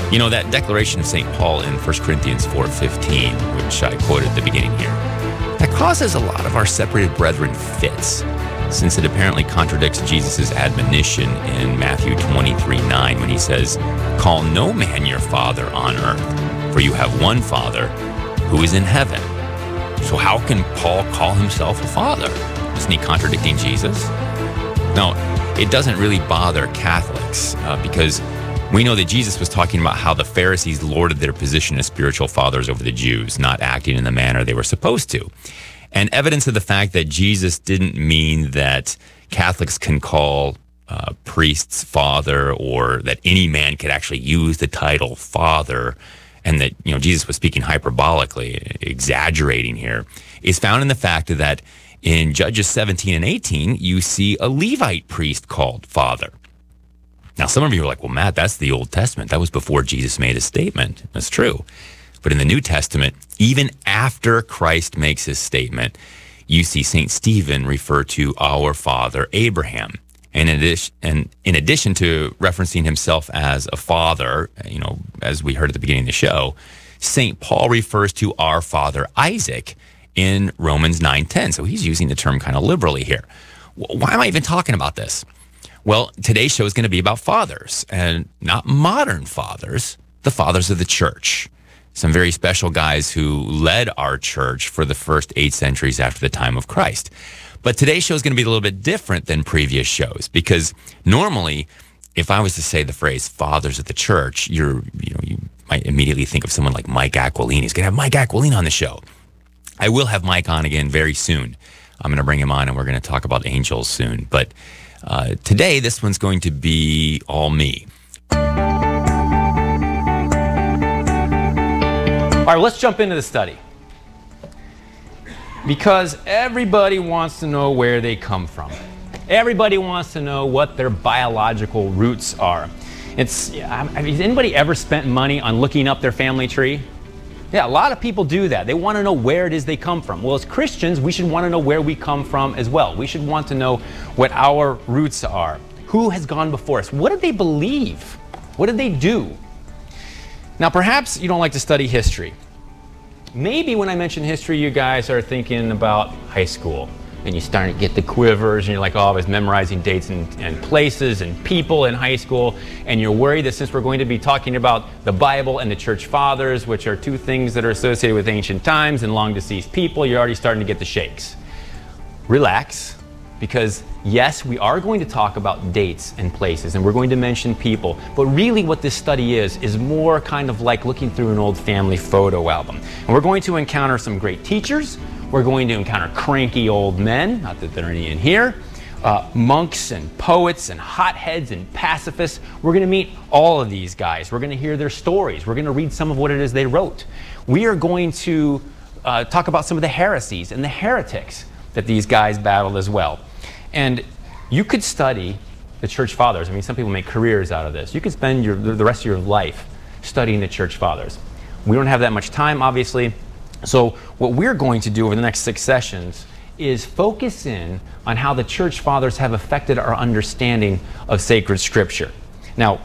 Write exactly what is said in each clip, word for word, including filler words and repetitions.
You know, that declaration of Saint Paul in First Corinthians four fifteen, which I quoted at the beginning here, that causes a lot of our separated brethren fits, since it apparently contradicts Jesus' admonition in Matthew twenty-three nine when he says, "Call no man your father on earth, for you have one Father who is in heaven." So how can Paul call himself a father? Isn't he contradicting Jesus? No, it doesn't really bother Catholics uh, because we know that Jesus was talking about how the Pharisees lorded their position as spiritual fathers over the Jews, not acting in the manner they were supposed to. And evidence of the fact that Jesus didn't mean that Catholics can call uh, priests father, or that any man could actually use the title father, and that, you know, Jesus was speaking hyperbolically, exaggerating here, is found in the fact that in Judges seventeen and eighteen, you see a Levite priest called father. Now, some of you are like, well, Matt, that's the Old Testament. That was before Jesus made a statement. That's true. But in the New Testament, even after Christ makes his statement, you see Saint Stephen refer to our father Abraham. And in addition, and in addition to referencing himself as a father, you know, as we heard at the beginning of the show, Saint Paul refers to our father Isaac in Romans nine ten. So he's using the term kind of liberally here. Why am I even talking about this? Well, today's show is going to be about fathers, and not modern fathers, the fathers of the church. Some very special guys who led our church for the first eight centuries after the time of Christ. But today's show is going to be a little bit different than previous shows, because normally, if I was to say the phrase fathers of the church, you're, you know, you might immediately think of someone like Mike Aquilini. He's going to have Mike Aquilini on the show. I will have Mike on again very soon. I'm going to bring him on, and we're going to talk about angels soon. But uh, today, this one's going to be all me. All right, let's jump into the study. Because everybody wants to know where they come from. Everybody wants to know what their biological roots are. It's, I mean, has anybody ever spent money on looking up their family tree? Yeah, a lot of people do that. They want to know where it is they come from. Well, as Christians, we should want to know where we come from as well. We should want to know what our roots are. Who has gone before us? What did they believe? What did they do? Now, perhaps you don't like to study history. Maybe when I mention history, you guys are thinking about high school, and you start to get the quivers, and you're like, oh, I was memorizing dates and, and places and people in high school, and you're worried that since we're going to be talking about the Bible and the church fathers, which are two things that are associated with ancient times and long deceased people, you're already starting to get the shakes. Relax. Because yes, we are going to talk about dates and places, and we're going to mention people, but really what this study is, is more kind of like looking through an old family photo album. And we're going to encounter some great teachers, we're going to encounter cranky old men, not that there are any in here, uh, monks and poets and hotheads and pacifists. We're going to meet all of these guys. We're going to hear their stories. We're going to read some of what it is they wrote. We are going to uh, talk about some of the heresies and the heretics that these guys battled as well. And you could study the church fathers. I mean, some people make careers out of this. You could spend your, the rest of your life studying the church fathers. We don't have that much time, obviously. So what we're going to do over the next six sessions is focus in on how the church fathers have affected our understanding of sacred scripture. Now,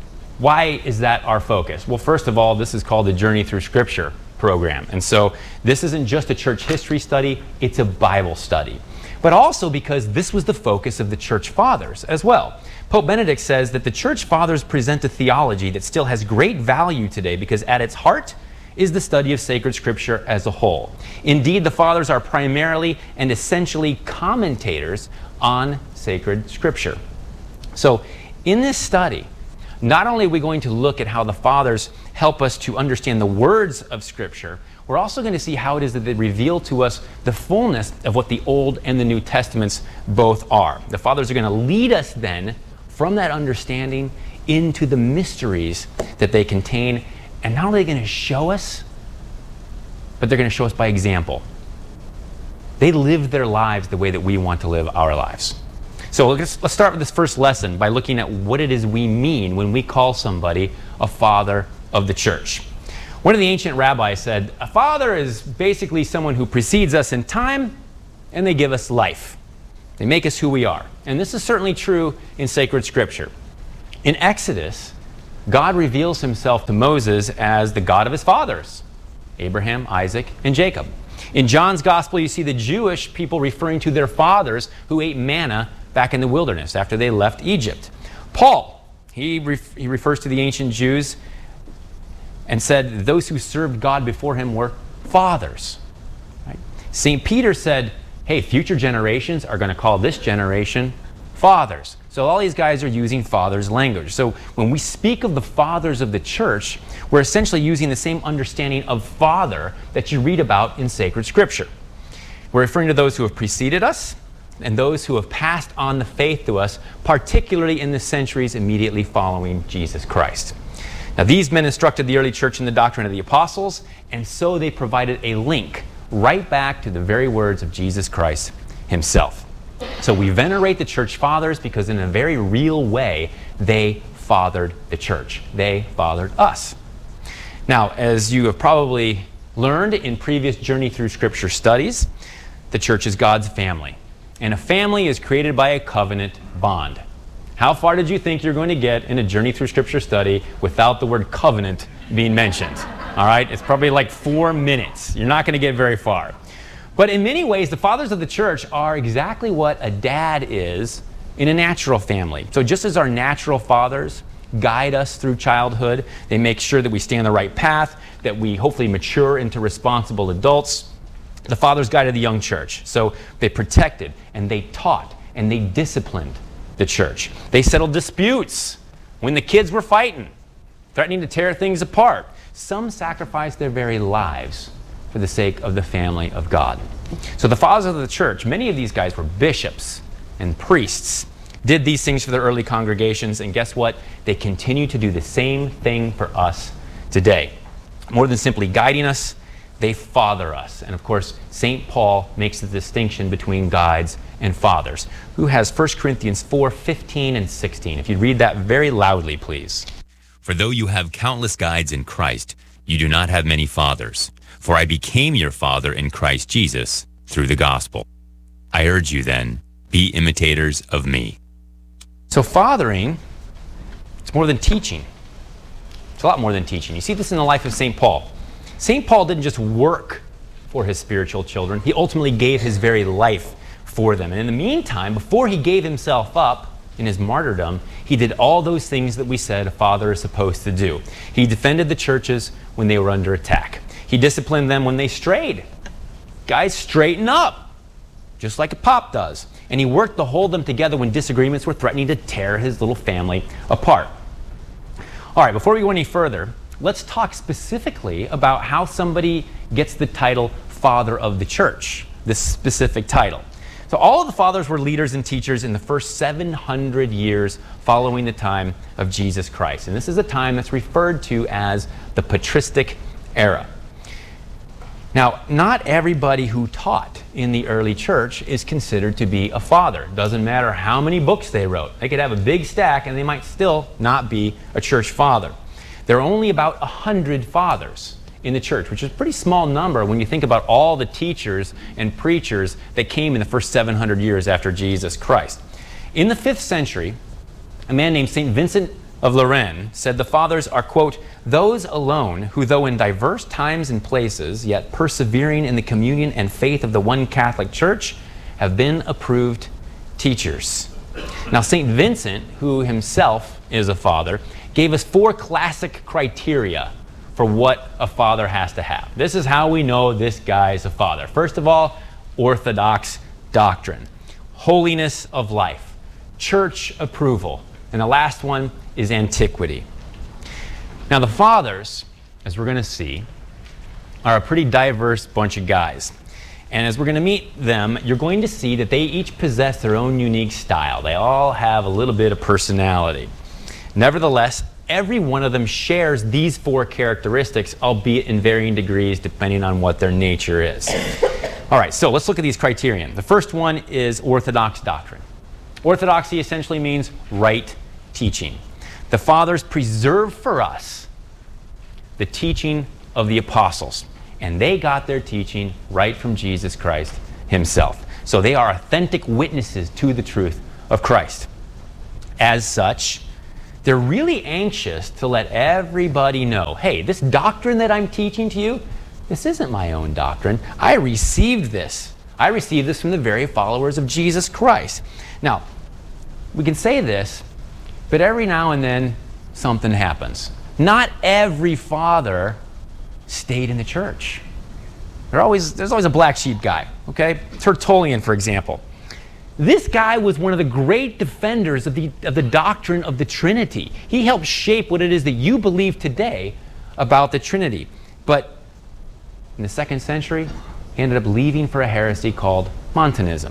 why is that our focus? Well, first of all, this is called the Journey Through Scripture program. And so this isn't just a church history study, it's a Bible study. But also because this was the focus of the church fathers as well. Pope Benedict says that the church fathers present a theology that still has great value today because at its heart is the study of sacred scripture as a whole. Indeed, the fathers are primarily and essentially commentators on sacred scripture. So in this study, not only are we going to look at how the fathers help us to understand the words of scripture, we're also going to see how it is that they reveal to us the fullness of what the Old and the New Testaments both are. The fathers are going to lead us then from that understanding into the mysteries that they contain. And not only are they going to show us, but they're going to show us by example. They lived their lives the way that we want to live our lives. So let's, let's start with this first lesson by looking at what it is we mean when we call somebody a father of the church. One of the ancient rabbis said, a father is basically someone who precedes us in time, and they give us life. They make us who we are. And this is certainly true in sacred scripture. In Exodus, God reveals himself to Moses as the God of his fathers, Abraham, Isaac, and Jacob. In John's gospel, you see the Jewish people referring to their fathers who ate manna back in the wilderness after they left Egypt. Paul, he, ref he refers to the ancient Jews and said those who served God before him were fathers. Right? Saint Peter said, hey, future generations are going to call this generation fathers. So all these guys are using fathers language. So when we speak of the fathers of the church, we're essentially using the same understanding of father that you read about in sacred scripture. We're referring to those who have preceded us and those who have passed on the faith to us, particularly in the centuries immediately following Jesus Christ. Now, these men instructed the early church in the doctrine of the apostles, and so they provided a link right back to the very words of Jesus Christ himself. So we venerate the church fathers because in a very real way, they fathered the church. They fathered us. Now, as you have probably learned in previous Journey Through Scripture studies, the church is God's family. And a family is created by a covenant bond. How far did you think you're going to get in a Journey Through Scripture study without the word covenant being mentioned? All right, it's probably like four minutes. You're not going to get very far. But in many ways, the fathers of the church are exactly what a dad is in a natural family. So just as our natural fathers guide us through childhood, they make sure that we stay on the right path, that we hopefully mature into responsible adults, the fathers guided the young church. So they protected and they taught and they disciplined the church. They settled disputes when the kids were fighting, threatening to tear things apart. Some sacrificed their very lives for the sake of the family of God. So the fathers of the church, many of these guys were bishops and priests, did these things for their early congregations, and guess what? They continue to do the same thing for us today. More than simply guiding us, they father us. And of course, Saint Paul makes the distinction between guides and fathers, who has First Corinthians four, fifteen and sixteen. If you'd read that very loudly, please. For though you have countless guides in Christ, you do not have many fathers. For I became your father in Christ Jesus through the gospel. I urge you then, be imitators of me. So fathering, it's more than teaching. It's a lot more than teaching. You see this in the life of Saint Paul. Saint Paul didn't just work for his spiritual children. He ultimately gave his very life for them. And in the meantime, before he gave himself up in his martyrdom, he did all those things that we said a father is supposed to do. He defended the churches when they were under attack. He disciplined them when they strayed. Guys, straighten up, just like a pop does. And he worked to hold them together when disagreements were threatening to tear his little family apart. All right, before we go any further, let's talk specifically about how somebody gets the title Father of the Church, this specific title. So all of the fathers were leaders and teachers in the first seven hundred years following the time of Jesus Christ. And this is a time that's referred to as the patristic era. Now, not everybody who taught in the early church is considered to be a father. Doesn't matter how many books they wrote. They could have a big stack and they might still not be a church father. There are only about one hundred fathers in the church, which is a pretty small number when you think about all the teachers and preachers that came in the first seven hundred years after Jesus Christ. In the fifth century, a man named Saint Vincent of Lorraine said the fathers are, quote, those alone who, though in diverse times and places, yet persevering in the communion and faith of the one Catholic Church, have been approved teachers. Now, Saint Vincent, who himself is a father, gave us four classic criteria for what a father has to have. This is how we know this guy is a father. First of all, orthodox doctrine, holiness of life, church approval, and the last one is antiquity. Now the fathers, as we're going to see, are a pretty diverse bunch of guys. And as we're going to meet them, you're going to see that they each possess their own unique style. They all have a little bit of personality. Nevertheless, every one of them shares these four characteristics, albeit in varying degrees depending on what their nature is. All right, so let's look at these criterion. The first one is orthodox doctrine. Orthodoxy essentially means right teaching. The fathers preserve for us the teaching of the apostles, and they got their teaching right from Jesus Christ himself. So they are authentic witnesses to the truth of Christ. As such, they're really anxious to let everybody know, hey, this doctrine that I'm teaching to you, this isn't my own doctrine. I received this. I received this from the very followers of Jesus Christ. Now, we can say this, but every now and then something happens. Not every father stayed in the church. There always, there's always a black sheep guy, okay? Tertullian, for example. This guy was one of the great defenders of the, of the doctrine of the Trinity. He helped shape what it is that you believe today about the Trinity. But in the second century, he ended up leaving for a heresy called Montanism.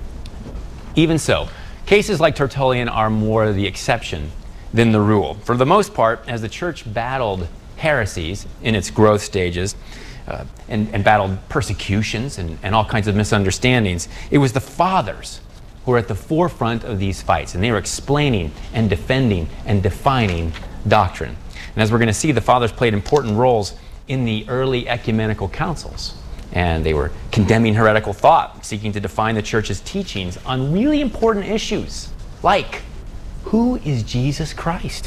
Even so, cases like Tertullian are more the exception than the rule. For the most part, as the church battled heresies in its growth stages, uh, and, and battled persecutions and, and all kinds of misunderstandings, it was the fathers who were at the forefront of these fights, and they were explaining and defending and defining doctrine. And as we're going to see, the fathers played important roles in the early ecumenical councils, and they were condemning heretical thought, seeking to define the church's teachings on really important issues, like, who is Jesus Christ?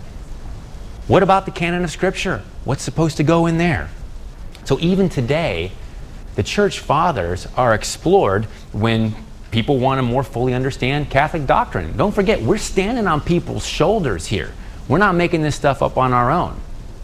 What about the canon of Scripture? What's supposed to go in there? So even today, the church fathers are explored when people want to more fully understand Catholic doctrine. Don't forget, we're standing on people's shoulders here. We're not making this stuff up on our own.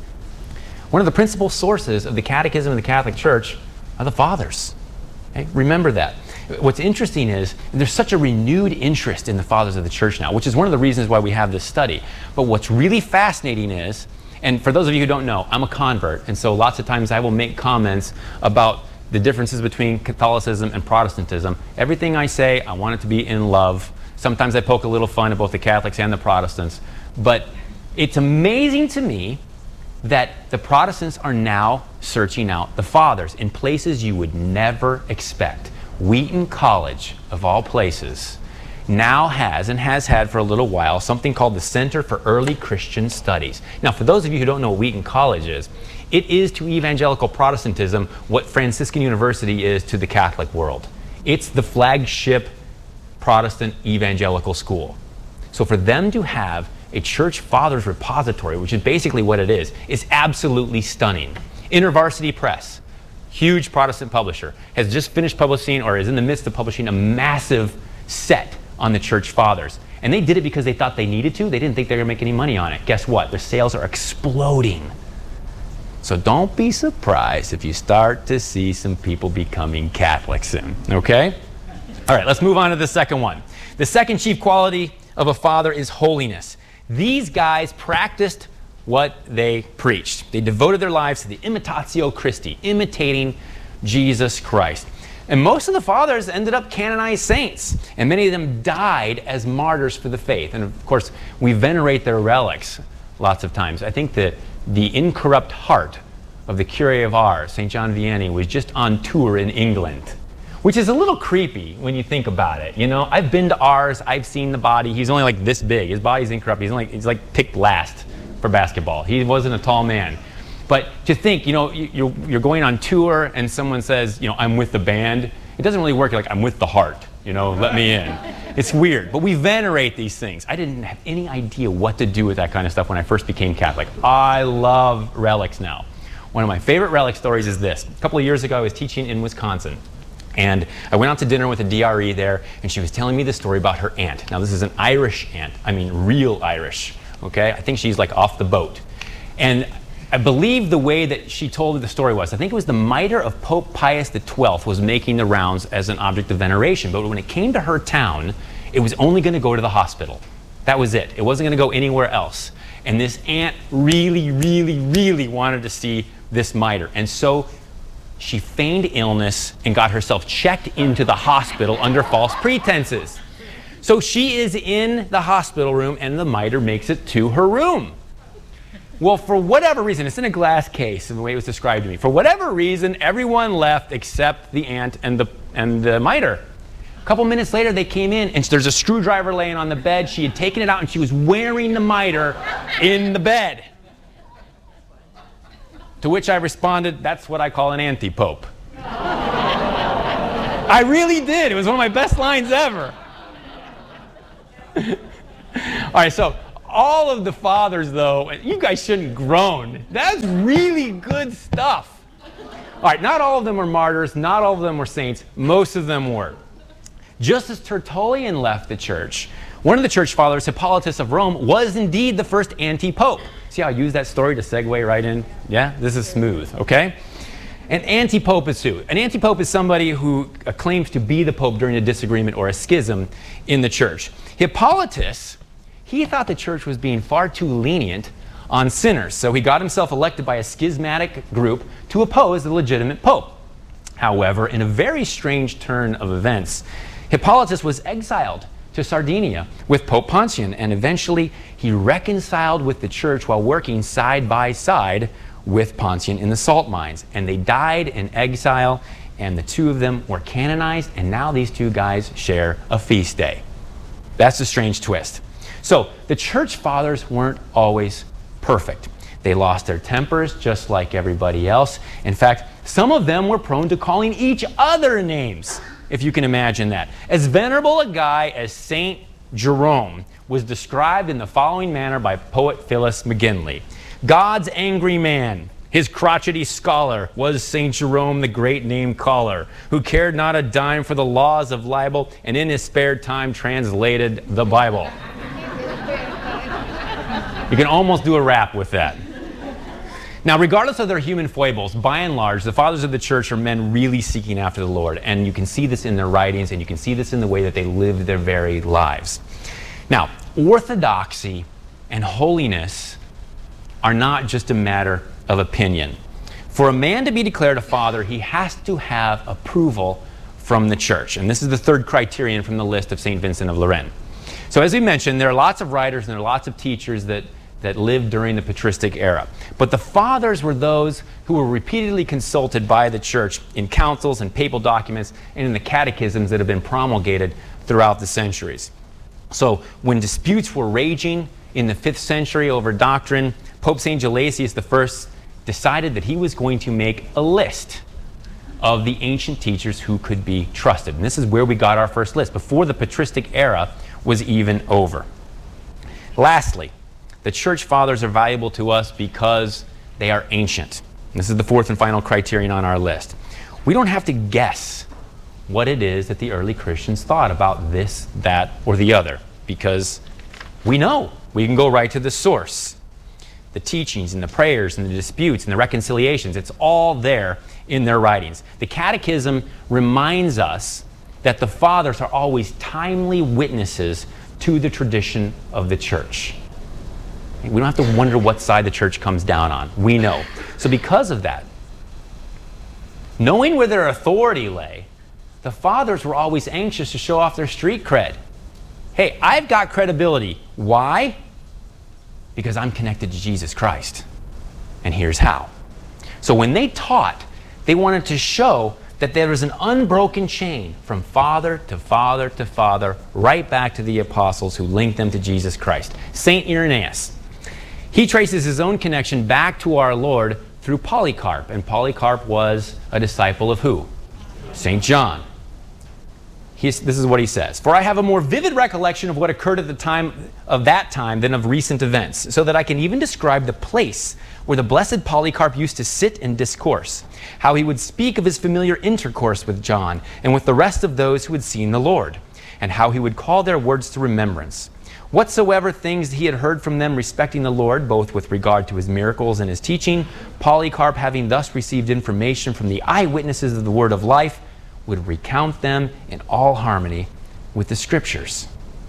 One of the principal sources of the Catechism of the Catholic Church are the fathers. Okay? Remember that. What's interesting is there's such a renewed interest in the fathers of the church now, which is one of the reasons why we have this study. But what's really fascinating is, and for those of you who don't know, I'm a convert, and so lots of times I will make comments about the differences between Catholicism and Protestantism. Everything I say, I want it to be in love. Sometimes I poke a little fun at both the Catholics and the Protestants. But it's amazing to me that the Protestants are now searching out the fathers in places you would never expect. Wheaton College, of all places, now has, and has had for a little while, something called the Center for Early Christian Studies. Now, for those of you who don't know what Wheaton College is, it is to evangelical Protestantism what Franciscan University is to the Catholic world. It's the flagship Protestant evangelical school. So for them to have a church fathers repository, which is basically what it is, is absolutely stunning. InterVarsity Press, huge Protestant publisher, has just finished publishing, or is in the midst of publishing, a massive set on the church fathers. And they did it because they thought they needed to. They didn't think they were going to make any money on it. Guess what? Their sales are exploding. So don't be surprised if you start to see some people becoming Catholics soon, okay? All right, let's move on to the second one. The second chief quality of a father is holiness. These guys practiced what they preached. They devoted their lives to the imitatio Christi, imitating Jesus Christ. And most of the fathers ended up canonized saints, and many of them died as martyrs for the faith. And of course, we venerate their relics lots of times. I think that the incorrupt heart of the Curé of Ars, Saint John Vianney, was just on tour in England, which is a little creepy when you think about it. You know, I've been to Ars, I've seen the body. He's only like this big. His body's incorrupt. He's only he's like picked last for basketball. He wasn't a tall man. But to think, you know, you're, you're going on tour and someone says, you know, I'm with the band. It doesn't really work like I'm with the heart, you know, let me in. It's weird, but we venerate these things. I didn't have any idea what to do with that kind of stuff when I first became Catholic. I love relics now. One of my favorite relic stories is this. A couple of years ago, I was teaching in Wisconsin. And I went out to dinner with a D R E there, and she was telling me the story about her aunt. Now, this is an Irish aunt. I mean, real Irish, okay? I think she's like off the boat. And I believe the way that she told the story was, I think it was the mitre of Pope Pius the twelfth was making the rounds as an object of veneration. But when it came to her town, it was only going to go to the hospital. That was it. It wasn't going to go anywhere else. And this aunt really, really, really wanted to see this mitre. And so she feigned illness and got herself checked into the hospital under false pretenses. So she is in the hospital room, and the mitre makes it to her room. Well, for whatever reason, it's in a glass case, in the way it was described to me. For whatever reason, everyone left except the aunt and the, and the mitre. A couple minutes later, they came in, and there's a screwdriver laying on the bed. She had taken it out, and she was wearing the mitre in the bed. To which I responded, that's what I call an anti-pope. I really did. It was one of my best lines ever. All right, so all of the fathers, though, you guys shouldn't groan. That's really good stuff. All right, not all of them were martyrs. Not all of them were saints. Most of them were. Just as Tertullian left the church, one of the church fathers, Hippolytus of Rome, was indeed the first anti-pope. See how I use that story to segue right in? Yeah, this is smooth, okay? An anti-pope is who? An anti-pope is somebody who uh, claims to be the pope during a disagreement or a schism in the church. Hippolytus, he thought the church was being far too lenient on sinners, so he got himself elected by a schismatic group to oppose the legitimate pope. However, in a very strange turn of events, Hippolytus was exiled to Sardinia with Pope Pontian, and eventually he reconciled with the church while working side by side with Pontian in the salt mines. And they died in exile, and the two of them were canonized, and now these two guys share a feast day. That's a strange twist. So the church fathers weren't always perfect. They lost their tempers just like everybody else. In fact, some of them were prone to calling each other names, if you can imagine that. As venerable a guy as Saint Jerome was described in the following manner by poet Phyllis McGinley. God's angry man, his crotchety scholar, was Saint Jerome the great name caller, who cared not a dime for the laws of libel, and in his spare time translated the Bible. You can almost do a rap with that. Now, regardless of their human foibles, by and large, the fathers of the church are men really seeking after the Lord. And you can see this in their writings, and you can see this in the way that they lived their very lives. Now, orthodoxy and holiness are not just a matter of opinion. For a man to be declared a father, he has to have approval from the church. And this is the third criterion from the list of Saint Vincent of Lérins. So as we mentioned, there are lots of writers and there are lots of teachers that that lived during the patristic era. But the fathers were those who were repeatedly consulted by the church in councils and papal documents and in the catechisms that have been promulgated throughout the centuries. So when disputes were raging in the fifth century over doctrine, Pope Saint Gelasius the First decided that he was going to make a list of the ancient teachers who could be trusted. And this is where we got our first list, before the patristic era was even over. Lastly, the church fathers are valuable to us because they are ancient. This is the fourth and final criterion on our list. We don't have to guess what it is that the early Christians thought about this, that, or the other, because we know. We can go right to the source. The teachings and the prayers and the disputes and the reconciliations, it's all there in their writings. The Catechism reminds us that the fathers are always timely witnesses to the tradition of the church. We don't have to wonder what side the church comes down on. We know. So because of that, knowing where their authority lay, the fathers were always anxious to show off their street cred. Hey, I've got credibility. Why? Because I'm connected to Jesus Christ. And here's how. So when they taught, they wanted to show that there was an unbroken chain from father to father to father, right back to the apostles who linked them to Jesus Christ. Saint Irenaeus, he traces his own connection back to our Lord through Polycarp. And Polycarp was a disciple of who? Saint John. He's, this is what he says. For I have a more vivid recollection of what occurred at the time of that time than of recent events, so that I can even describe the place where the blessed Polycarp used to sit and discourse, how he would speak of his familiar intercourse with John and with the rest of those who had seen the Lord, and how he would call their words to remembrance. Whatsoever things he had heard from them respecting the Lord, both with regard to his miracles and his teaching, Polycarp, having thus received information from the eyewitnesses of the word of life, would recount them in all harmony with the Scriptures.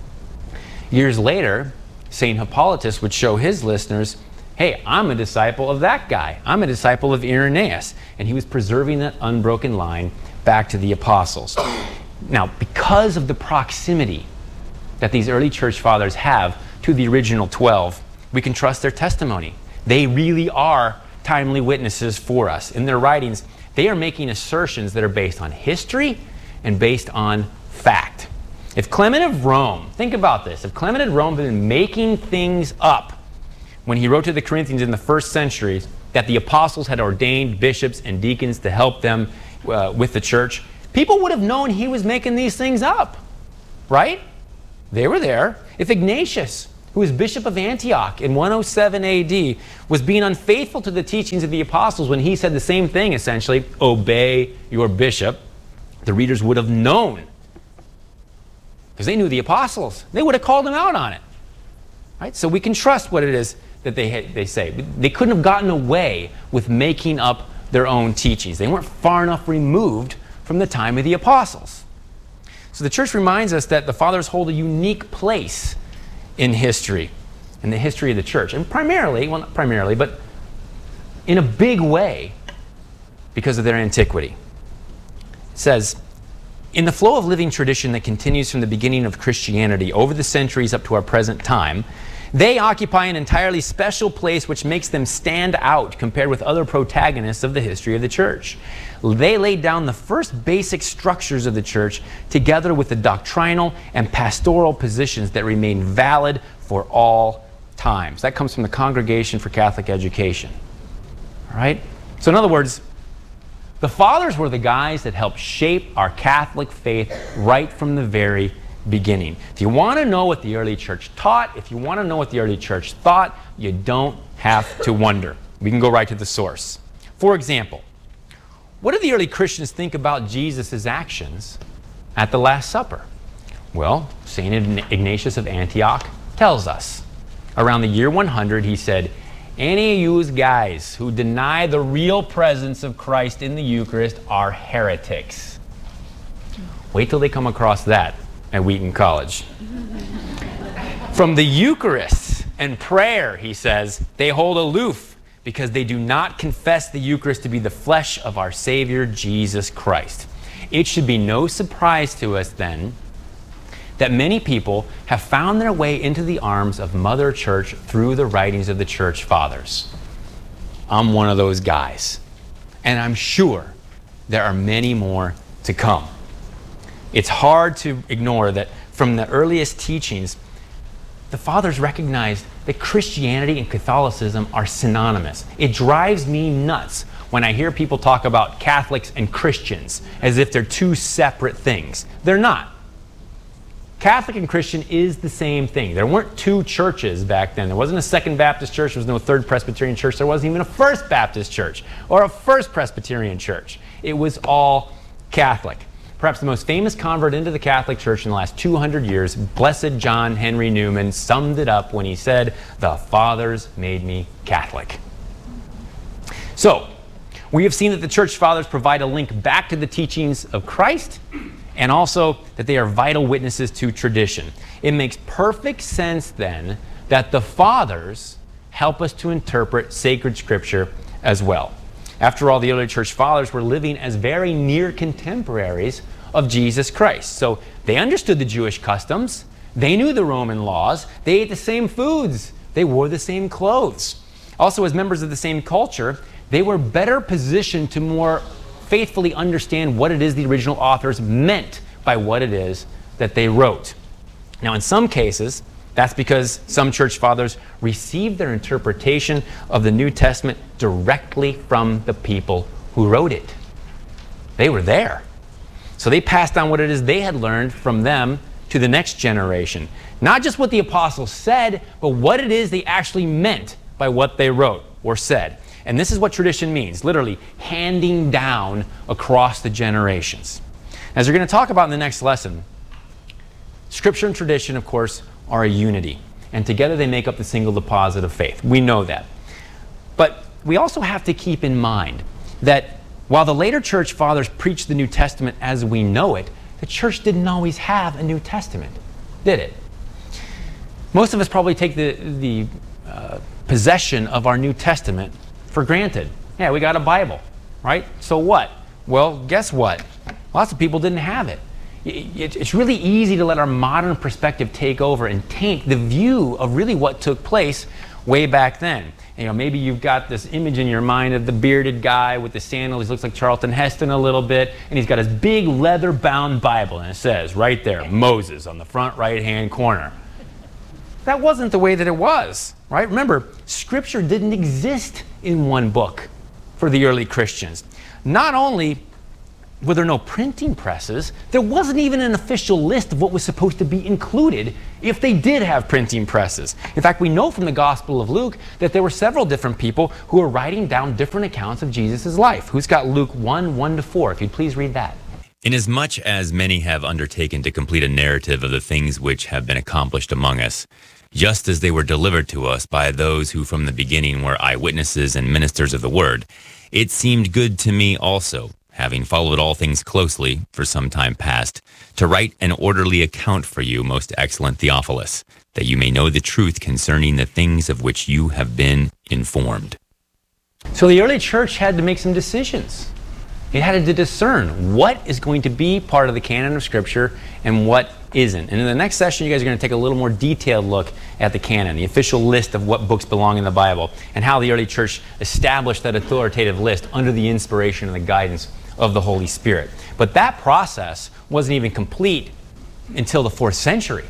Years later, Saint Hippolytus would show his listeners, hey, I'm a disciple of that guy. I'm a disciple of Irenaeus. And he was preserving that unbroken line back to the apostles. Now, because of the proximity that these early church fathers have to the original twelve, we can trust their testimony. They really are timely witnesses for us. In their writings, they are making assertions that are based on history and based on fact. If Clement of Rome, think about this, if Clement of Rome had been making things up when he wrote to the Corinthians in the first century that the apostles had ordained bishops and deacons to help them uh, with the church, people would have known he was making these things up, right? They were there. If Ignatius who was bishop of Antioch in one oh seven A D, was being unfaithful to the teachings of the apostles when he said the same thing, essentially, obey your bishop, the readers would have known, because they knew the apostles. They would have called him out on it. Right? So we can trust what it is that they, they say. They couldn't have gotten away with making up their own teachings. They weren't far enough removed from the time of the apostles. So the church reminds us that the fathers hold a unique place in history, in the history of the church. And primarily, well not primarily, but in a big way because of their antiquity. It says, in the flow of living tradition that continues from the beginning of Christianity over the centuries up to our present time, they occupy an entirely special place which makes them stand out compared with other protagonists of the history of the church. They laid down the first basic structures of the church together with the doctrinal and pastoral positions that remain valid for all times. That comes from the Congregation for Catholic Education. All right? So in other words, the fathers were the guys that helped shape our Catholic faith right from the very beginning. If you want to know what the early church taught, if you want to know what the early church thought, you don't have to wonder. We can go right to the source. For example, what did the early Christians think about Jesus' actions at the Last Supper? Well, Saint Ignatius of Antioch tells us. Around the year one hundred, he said, any of you guys who deny the real presence of Christ in the Eucharist are heretics. Wait till they come across that at Wheaton College. From the Eucharist and prayer, he says, they hold aloof because they do not confess the Eucharist to be the flesh of our Savior, Jesus Christ. It should be no surprise to us then that many people have found their way into the arms of Mother Church through the writings of the Church Fathers. I'm one of those guys, and I'm sure there are many more to come. It's hard to ignore that from the earliest teachings, the fathers recognized that Christianity and Catholicism are synonymous. It drives me nuts when I hear people talk about Catholics and Christians as if they're two separate things. They're not. Catholic and Christian is the same thing. There weren't two churches back then. There wasn't a Second Baptist church. There was no Third Presbyterian church. There wasn't even a First Baptist church or a First Presbyterian church. It was all Catholic. Perhaps the most famous convert into the Catholic Church in the last two hundred years, Blessed John Henry Newman, summed it up when he said, "The fathers made me Catholic." So, we have seen that the Church Fathers provide a link back to the teachings of Christ, and also that they are vital witnesses to tradition. It makes perfect sense then that the Fathers help us to interpret sacred Scripture as well. After all, the early Church Fathers were living as very near contemporaries of Jesus Christ. So they understood the Jewish customs, they knew the Roman laws, they ate the same foods, they wore the same clothes. Also, as members of the same culture, they were better positioned to more faithfully understand what it is the original authors meant by what it is that they wrote. Now, in some cases, that's because some church fathers received their interpretation of the New Testament directly from the people who wrote it. They were there. So they passed on what it is they had learned from them to the next generation. Not just what the apostles said, but what it is they actually meant by what they wrote or said. And this is what tradition means, literally handing down across the generations. As we're going to talk about in the next lesson, Scripture and tradition, of course, are a unity. And together they make up the single deposit of faith. We know that. But we also have to keep in mind that while the later church fathers preached the New Testament as we know it, the church didn't always have a New Testament, did it? Most of us probably take the, the uh, possession of our New Testament for granted. Yeah, we got a Bible, right? So what? Well, guess what? Lots of people didn't have it. It's really easy to let our modern perspective take over and taint the view of really what took place way back then. You know, maybe you've got this image in your mind of the bearded guy with the sandals. He looks like Charlton Heston a little bit, and he's got his big leather-bound Bible, and it says right there, Moses on the front right-hand corner. That wasn't the way that it was, right? Remember, Scripture didn't exist in one book for the early Christians. Not only were there no printing presses, there wasn't even an official list of what was supposed to be included if they did have printing presses. In fact, we know from the Gospel of Luke that there were several different people who were writing down different accounts of Jesus' life. Who's got Luke one, one to four? If you'd please read that. Inasmuch as many have undertaken to complete a narrative of the things which have been accomplished among us, just as they were delivered to us by those who from the beginning were eyewitnesses and ministers of the word, it seemed good to me also, having followed all things closely for some time past, to write an orderly account for you, most excellent Theophilus, that you may know the truth concerning the things of which you have been informed. So the early church had to make some decisions. It had to discern what is going to be part of the canon of Scripture and what isn't. And in the next session, you guys are going to take a little more detailed look at the canon, the official list of what books belong in the Bible, and how the early church established that authoritative list under the inspiration and the guidance of the Holy Spirit. But that process wasn't even complete until the fourth century.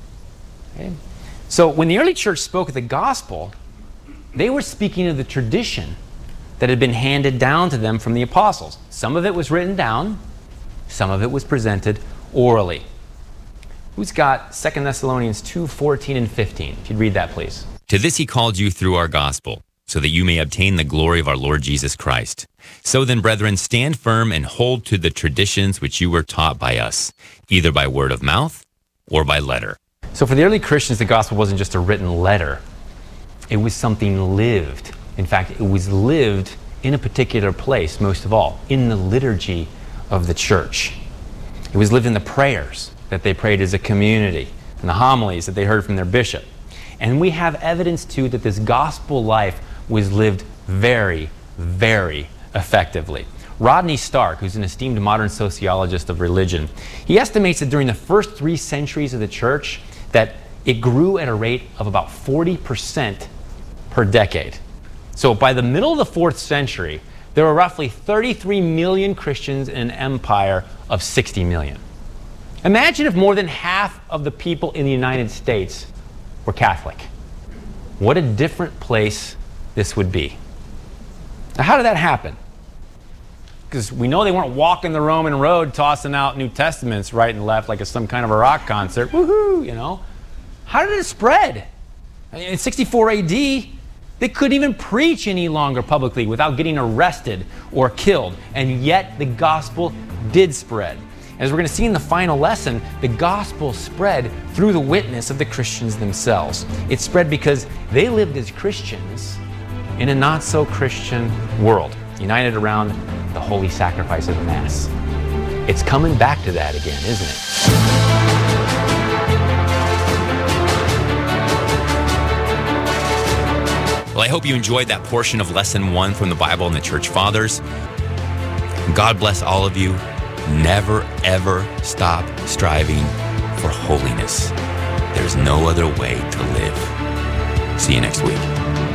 Okay? So when the early church spoke of the gospel, they were speaking of the tradition that had been handed down to them from the apostles. Some of it was written down, some of it was presented orally. Who's got Second Thessalonians two, fourteen and fifteen? If you'd read that, please. To this he called you through our gospel, so that you may obtain the glory of our Lord Jesus Christ. So then, brethren, stand firm and hold to the traditions which you were taught by us, either by word of mouth or by letter. So for the early Christians, the gospel wasn't just a written letter. It was something lived. In fact, it was lived in a particular place, most of all, in the liturgy of the church. It was lived in the prayers that they prayed as a community, and the homilies that they heard from their bishop. And we have evidence, too, that this gospel life was lived very, very effectively. Rodney Stark, who's an esteemed modern sociologist of religion, he estimates that during the first three centuries of the church, that it grew at a rate of about forty percent per decade. So by the middle of the fourth century, there were roughly thirty-three million Christians in an empire of sixty million. Imagine if more than half of the people in the United States were Catholic. What a different place this would be. Now, how did that happen? Because we know they weren't walking the Roman road tossing out New Testaments right and left like it's some kind of a rock concert. Woohoo, you know. How did it spread? I mean, in sixty-four A D, they couldn't even preach any longer publicly without getting arrested or killed. And yet the gospel did spread. As we're going to see in the final lesson, the gospel spread through the witness of the Christians themselves. It spread because they lived as Christians in a not-so-Christian world, united around the holy sacrifice of the Mass. It's coming back to that again, isn't it? Well, I hope you enjoyed that portion of Lesson one from the Bible and the Church Fathers. God bless all of you. Never, ever stop striving for holiness. There's no other way to live. See you next week.